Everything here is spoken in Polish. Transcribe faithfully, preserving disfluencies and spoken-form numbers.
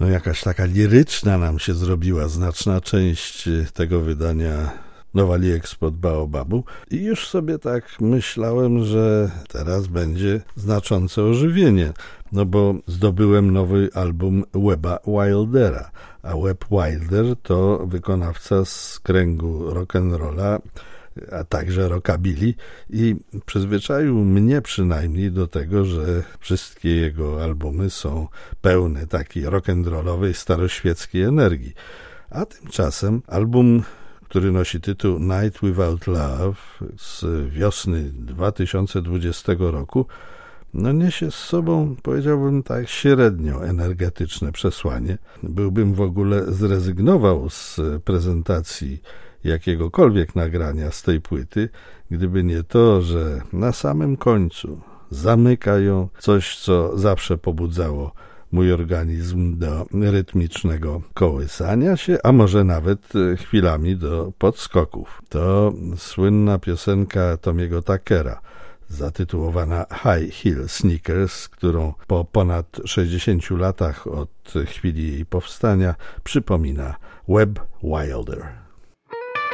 no jakaś taka liryczna nam się zrobiła znaczna część tego wydania Nowali Expo od Baobabu i już sobie tak myślałem, że teraz będzie znaczące ożywienie, no bo zdobyłem nowy album Webba Wildera, a Webb Wilder to wykonawca z kręgu rock'n'rolla, a także rockabilly i przyzwyczaił mnie przynajmniej do tego, że wszystkie jego albumy są pełne takiej rock'n'rollowej, staroświeckiej energii. A tymczasem album, który nosi tytuł Night Without Love z wiosny dwa tysiące dwudziestego roku, no niesie z sobą, powiedziałbym tak, średnio energetyczne przesłanie. Byłbym w ogóle zrezygnował z prezentacji jakiegokolwiek nagrania z tej płyty, gdyby nie to, że na samym końcu zamyka ją coś, co zawsze pobudzało mój organizm do rytmicznego kołysania się, a może nawet chwilami do podskoków. To słynna piosenka Tommy'ego Tuckera, zatytułowana High Heel Sneakers, którą po ponad sześćdziesięciu latach od chwili jej powstania przypomina Webb Wilder.